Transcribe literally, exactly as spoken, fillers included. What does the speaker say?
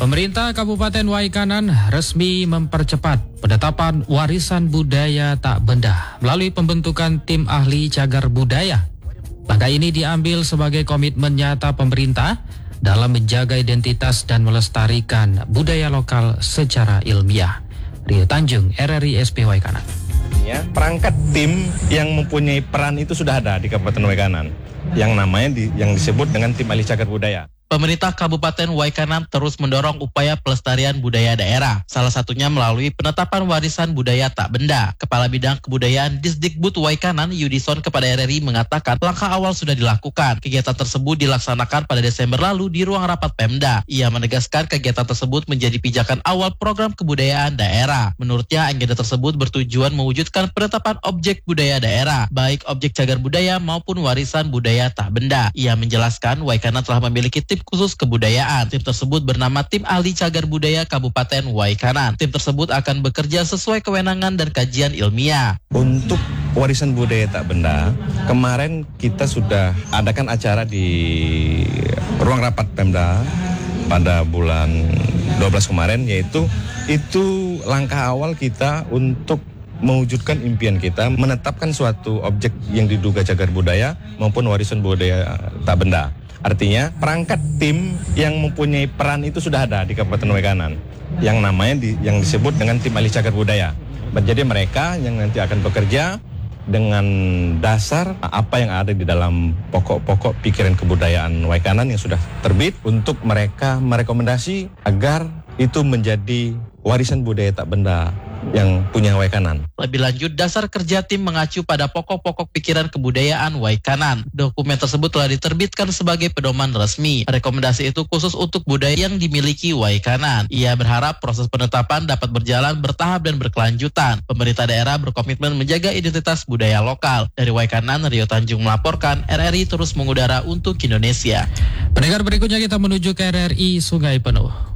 Pemerintah Kabupaten Waikanan resmi mempercepat penetapan warisan budaya tak benda melalui pembentukan tim ahli cagar budaya. Langkah ini diambil sebagai komitmen nyata pemerintah dalam menjaga identitas dan melestarikan budaya lokal secara ilmiah. Rio Tanjung, R R I S P Waikanan. Ya, perangkat tim yang mempunyai peran itu sudah ada di Kabupaten Waikanan, yang namanya di, yang disebut dengan tim ahli cagar budaya. Pemerintah Kabupaten Waikanan terus mendorong upaya pelestarian budaya daerah, salah satunya melalui penetapan warisan budaya tak benda. Kepala Bidang Kebudayaan Disdikbud Waikanan, Yudison, kepada R R I mengatakan langkah awal sudah dilakukan. Kegiatan tersebut dilaksanakan pada Desember lalu di ruang rapat Pemda. Ia menegaskan kegiatan tersebut menjadi pijakan awal program kebudayaan daerah. Menurutnya, agenda tersebut bertujuan mewujudkan penetapan objek budaya daerah, baik objek cagar budaya maupun warisan budaya tak benda. Ia menjelaskan Waikanan telah memiliki tim khusus kebudayaan. Tim tersebut bernama Tim Ahli Cagar Budaya Kabupaten Waikanan. Tim tersebut akan bekerja sesuai kewenangan dan kajian ilmiah. Untuk warisan budaya tak benda, kemarin kita sudah adakan acara di ruang rapat Pemda pada bulan dua belas kemarin, yaitu itu langkah awal kita untuk mewujudkan impian kita, menetapkan suatu objek yang diduga cagar budaya maupun warisan budaya tak benda. Artinya perangkat tim yang mempunyai peran itu sudah ada di Kabupaten Waikanan, yang namanya di, yang disebut dengan tim ahli cagar budaya. Jadi mereka yang nanti akan bekerja dengan dasar apa yang ada di dalam pokok-pokok pikiran kebudayaan Waikanan yang sudah terbit, untuk mereka merekomendasi agar itu menjadi warisan budaya tak benda yang punya Waikanan. Lebih lanjut, dasar kerja tim mengacu pada pokok-pokok pikiran kebudayaan Waikanan. Dokumen tersebut telah diterbitkan sebagai pedoman resmi. Rekomendasi itu khusus untuk budaya yang dimiliki Waikanan. Ia berharap proses penetapan dapat berjalan bertahap dan berkelanjutan. Pemerintah daerah berkomitmen menjaga identitas budaya lokal. Dari Waikanan, Rio Tanjung melaporkan. R R I terus mengudara untuk Indonesia. Pendengar, berikutnya kita menuju ke R R I Sungai Penuh.